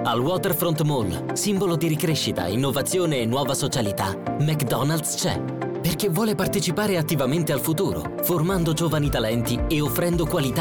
Al Waterfront Mall, simbolo di ricrescita, innovazione e nuova socialità, McDonald's c'è. Perché vuole partecipare attivamente al futuro, formando giovani talenti e offrendo qualità